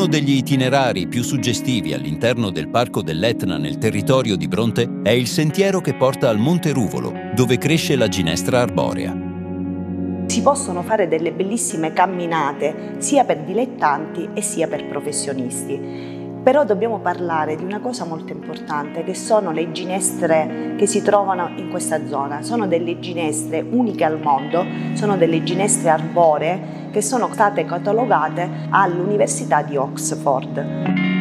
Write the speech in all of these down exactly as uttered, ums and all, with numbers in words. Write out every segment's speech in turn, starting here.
Uno degli itinerari più suggestivi all'interno del Parco dell'Etna nel territorio di Bronte è il sentiero che porta al Monte Ruvolo, dove cresce la ginestra arborea. Si possono fare delle bellissime camminate sia per dilettanti e sia per professionisti. Però dobbiamo parlare di una cosa molto importante, che sono le ginestre che si trovano in questa zona. Sono delle ginestre uniche al mondo, sono delle ginestre arboree che sono state catalogate all'Università di Oxford.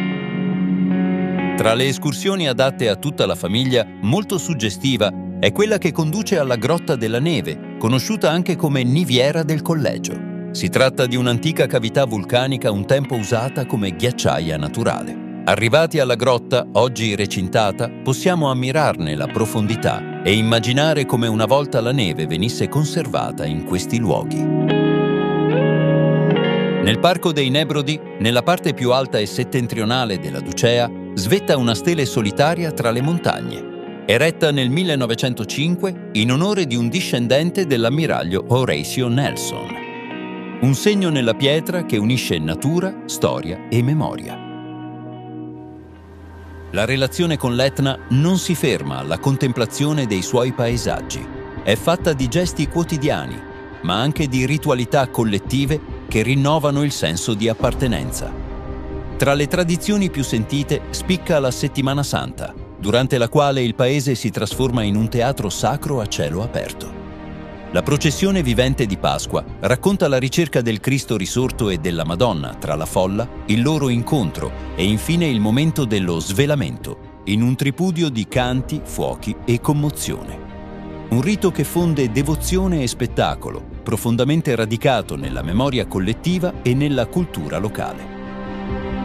Tra le escursioni adatte a tutta la famiglia, molto suggestiva è quella che conduce alla Grotta della Neve, conosciuta anche come Niviera del Collegio. Si tratta di un'antica cavità vulcanica un tempo usata come ghiacciaia naturale. Arrivati alla grotta, oggi recintata, possiamo ammirarne la profondità e immaginare come una volta la neve venisse conservata in questi luoghi. Nel Parco dei Nebrodi, nella parte più alta e settentrionale della Ducea, svetta una stele solitaria tra le montagne, eretta nel millenovecentocinque in onore di un discendente dell'ammiraglio Horatio Nelson. Un segno nella pietra che unisce natura, storia e memoria. La relazione con l'Etna non si ferma alla contemplazione dei suoi paesaggi. È fatta di gesti quotidiani, ma anche di ritualità collettive che rinnovano il senso di appartenenza. Tra le tradizioni più sentite spicca la Settimana Santa, durante la quale il paese si trasforma in un teatro sacro a cielo aperto. La processione vivente di Pasqua racconta la ricerca del Cristo risorto e della Madonna tra la folla, il loro incontro e infine il momento dello svelamento, in un tripudio di canti, fuochi e commozione. Un rito che fonde devozione e spettacolo, profondamente radicato nella memoria collettiva e nella cultura locale.